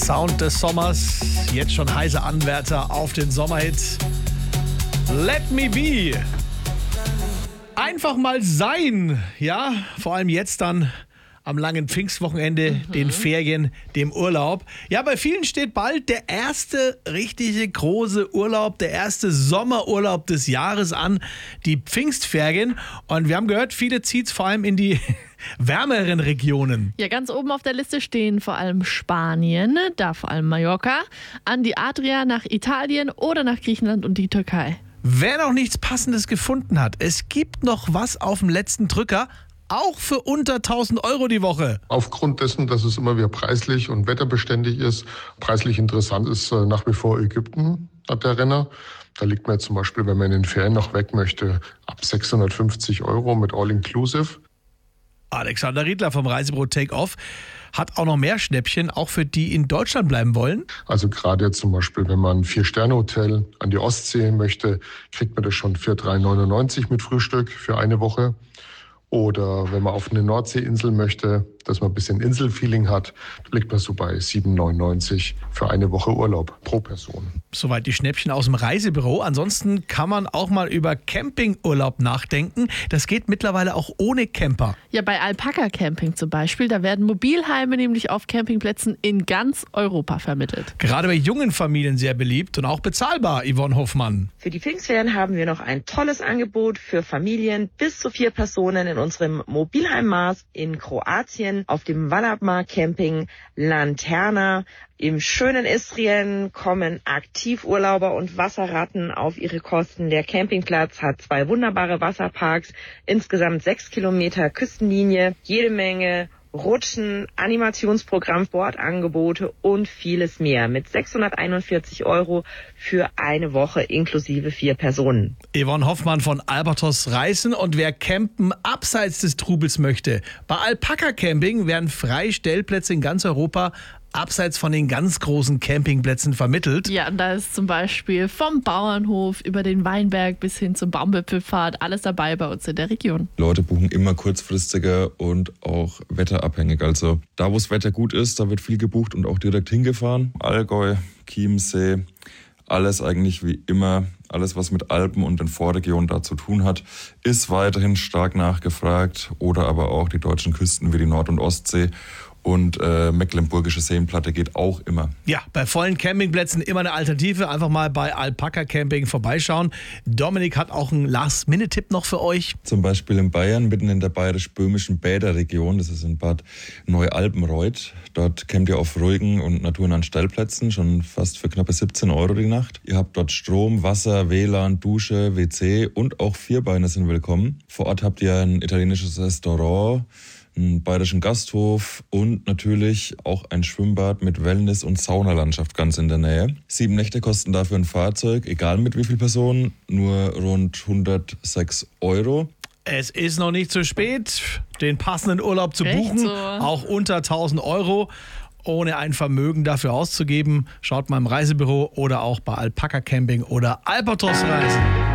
Sound des Sommers, jetzt schon heißer Anwärter auf den Sommerhit. Let Me Be. Einfach mal sein, ja, vor allem jetzt dann am langen Pfingstwochenende, den Ferien, dem Urlaub. Ja, bei vielen steht bald der erste richtige große Urlaub, der erste Sommerurlaub des Jahres an, die Pfingstferien. Und wir haben gehört, viele zieht es vor allem in die wärmeren Regionen. Ja, ganz oben auf der Liste stehen vor allem Spanien, da vor allem Mallorca, an die Adria, nach Italien oder nach Griechenland und die Türkei. Wer noch nichts Passendes gefunden hat, es gibt noch was auf dem letzten Drücker, auch für unter 1.000 Euro die Woche. Aufgrund dessen, dass es immer wieder preislich und wetterbeständig ist, preislich interessant ist nach wie vor Ägypten, hat der Renner. Da liegt man jetzt zum Beispiel, wenn man in den Ferien noch weg möchte, ab 650 Euro mit All-Inclusive. Alexander Riedler vom Reisebüro Take-Off hat auch noch mehr Schnäppchen, auch für die in Deutschland bleiben wollen. Also gerade jetzt zum Beispiel, wenn man ein 4-Sterne-Hotel an die Ostsee möchte, kriegt man das schon für 3,99 mit Frühstück für eine Woche. Oder wenn man auf eine Nordseeinsel möchte, dass man ein bisschen Inselfeeling hat, liegt man so bei 7,99 für eine Woche Urlaub pro Person. Soweit die Schnäppchen aus dem Reisebüro. Ansonsten kann man auch mal über Campingurlaub nachdenken. Das geht mittlerweile auch ohne Camper. Ja, bei Alpaka Camping zum Beispiel, da werden Mobilheime nämlich auf Campingplätzen in ganz Europa vermittelt. Gerade bei jungen Familien sehr beliebt und auch bezahlbar, Yvonne Hoffmann. Für die Pfingstferien haben wir noch ein tolles Angebot für Familien bis zu 4 Personen in unserem Mobilheim Mars in Kroatien auf dem Valabmar Camping Lanterna. Im schönen Istrien kommen Aktivurlauber und Wasserratten auf ihre Kosten. Der Campingplatz hat 2 wunderbare Wasserparks, insgesamt 6 Kilometer Küstenlinie, jede Menge Rutschen, Animationsprogramm, Sportangebote und vieles mehr. Mit 641 Euro für eine Woche inklusive 4 Personen. Yvonne Hoffmann von Albatros Reisen. Und wer campen abseits des Trubels möchte, bei Alpaka Camping werden freie Stellplätze in ganz Europa abseits von den ganz großen Campingplätzen vermittelt. Ja, und da ist zum Beispiel vom Bauernhof über den Weinberg bis hin zum Baumwipfelpfad alles dabei bei uns in der Region. Leute buchen immer kurzfristiger und auch wetterabhängig. Also da, wo das Wetter gut ist, da wird viel gebucht und auch direkt hingefahren. Allgäu, Chiemsee, alles eigentlich wie immer. Alles, was mit Alpen und den Vorregionen da zu tun hat, ist weiterhin stark nachgefragt. Oder aber auch die deutschen Küsten wie die Nord- und Ostsee. Und Mecklenburgische Seenplatte geht auch immer. Ja, bei vollen Campingplätzen immer eine Alternative. Einfach mal bei Alpaka Camping vorbeischauen. Dominik hat auch einen Last-Minute-Tipp noch für euch. Zum Beispiel in Bayern, mitten in der bayerisch-böhmischen Bäderregion. Das ist in Bad Neu-Alpenreuth. Dort campt ihr auf ruhigen und naturnahen Stellplätzen, schon fast für knappe 17 Euro die Nacht. Ihr habt dort Strom, Wasser, WLAN, Dusche, WC und auch Vierbeiner sind willkommen. Vor Ort habt ihr ein italienisches Restaurant, einen bayerischen Gasthof und natürlich auch ein Schwimmbad mit Wellness- und Saunalandschaft ganz in der Nähe. 7 Nächte kosten dafür ein Fahrzeug, egal mit wie viel Personen, nur rund 106 Euro. Es ist noch nicht zu spät, den passenden Urlaub zu Echt buchen, so? auch unter 1.000 Euro, ohne ein Vermögen dafür auszugeben. Schaut mal im Reisebüro oder auch bei Alpaka Camping oder Albatros Reisen.